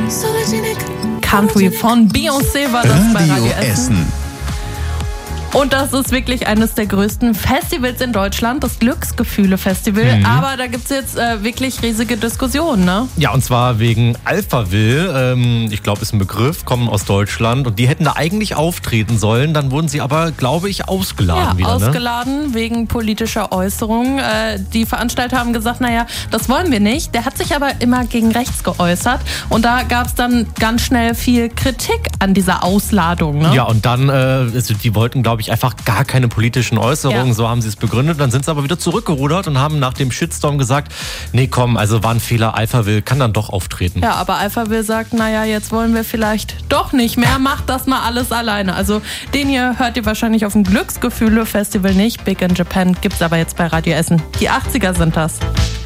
Country von Beyoncé war das bei Radio Essen. Und das ist wirklich eines der größten Festivals in Deutschland, das Glücksgefühle-Festival. Aber da gibt es jetzt wirklich riesige Diskussionen, ne? Ja, und zwar wegen Alphaville. Ich glaube, ist ein Begriff, kommen aus Deutschland. Und die hätten da eigentlich auftreten sollen. Dann wurden sie aber, glaube ich, ausgeladen wieder. Ausgeladen wegen politischer Äußerungen. Die Veranstalter haben gesagt, naja, das wollen wir nicht. Der hat sich aber immer gegen rechts geäußert. Und da gab es dann ganz schnell viel Kritik an dieser Ausladung, ne? Ja, und dann, die wollten, glaube ich, einfach gar keine politischen Äußerungen, so haben sie es begründet. Dann sind sie aber wieder zurückgerudert und haben nach dem Shitstorm gesagt, nee, komm, also war ein Fehler, Alphaville kann dann doch auftreten. Ja, aber Alphaville sagt, naja, jetzt wollen wir vielleicht doch nicht mehr, macht das mal alles alleine. Also den hier hört ihr wahrscheinlich auf dem Glücksgefühle-Festival nicht. Big in Japan gibt's aber jetzt bei Radio Essen. Die 80er sind das.